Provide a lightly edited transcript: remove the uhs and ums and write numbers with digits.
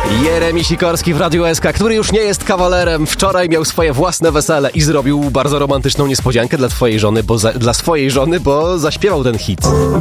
Jeremi Sikorski w Radiu SK, który już nie jest kawalerem. Wczoraj miał swoje własne wesele i zrobił bardzo romantyczną niespodziankę dla swojej żony, bo zaśpiewał ten hit.